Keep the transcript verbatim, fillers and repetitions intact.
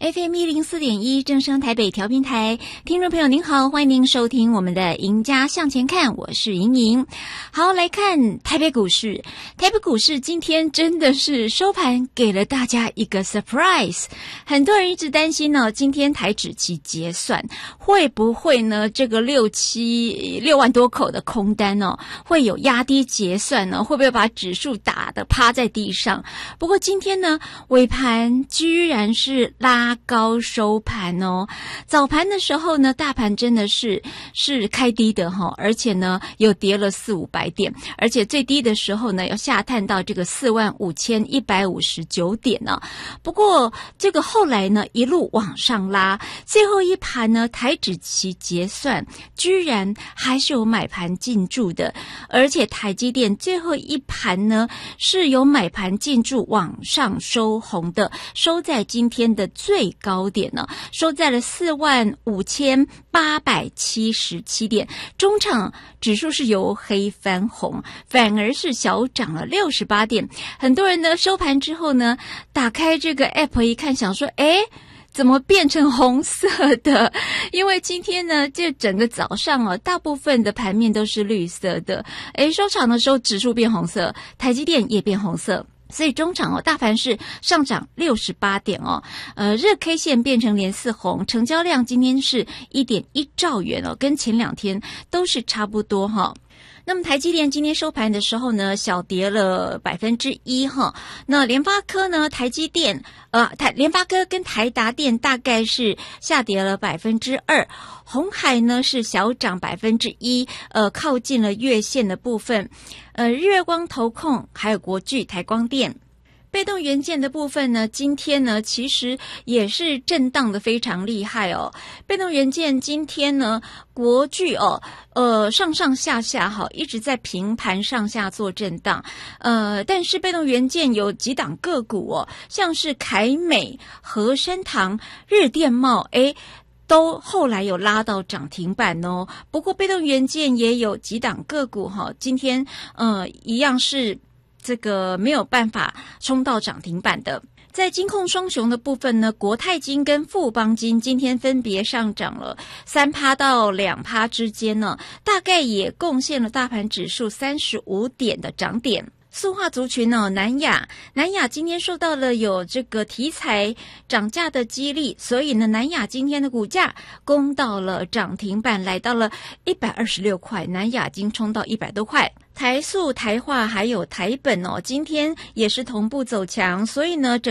F M 一零四点一正声台北调频台，听众朋友您好，欢迎您收听我们的赢家向前看，我是莹莹。好，来看台北股市，台北股市今天真的是收盘给了大家一个 surprise， 很多人一直担心呢、哦，今天台指期结算会不会呢？这个六七六万多口的空单哦，会有压低结算呢？会不会把指数打得趴在地上？不过今天呢，尾盘居然是拉高收盘哦。早盘的时候呢，大盘真的是是开低的哈、哦，而且呢有跌了四五百点，而且最低的时候呢要下探到这个四万五千一百五十九点呢、哦。不过这个后来呢一路往上拉，最后一盘呢台指期结算居然还是有买盘进驻的，而且台积电最后一盘呢是有买盘进驻往上收红的，收在今天的最高点呢，收在了四万五千八百七十七点，中场指数是由黑翻红，反而是小涨了六十八点。很多人呢收盘之后呢，打开这个 app 一看，想说诶怎么变成红色的？因为今天呢，这整个早上哦，大部分的盘面都是绿色的。诶，收场的时候指数变红色，台积电也变红色。所以中场哦，大盘是上涨六十八点哦，呃，日 K 线变成连四红，成交量今天是 一点一兆元哦，跟前两天都是差不多哈、哦。那么台积电今天收盘的时候呢，小跌了百分之一哈。那联发科呢，台积电呃台联发科跟台达电大概是下跌了百分之二，鸿海呢是小涨百分之一，呃靠近了月线的部分。呃日月光投控还有国巨、台光电。被动元件的部分呢，今天呢其实也是震荡的非常厉害哦。被动元件今天呢，国巨哦，呃上上下下哈，一直在平盘上下做震荡。呃，但是被动元件有几档个股哦，像是凯美、和生堂、日电茂，诶都后来有拉到涨停板哦。不过被动元件也有几档个股哈，今天呃一样是。这个没有办法冲到涨停板的。在金控双雄的部分呢，国泰金跟富邦金今天分别上涨了三趴到两趴之间呢，大概也贡献了大盘指数三十五点的涨点。塑化族群呢、哦，南亚南亚今天受到了有这个题材涨价的激励，所以呢，南亚今天的股价攻到了涨停板，来到了一百二十六块，南亚金冲到一百多块。台塑、台化还有台本哦，今天也是同步走强，所以呢，整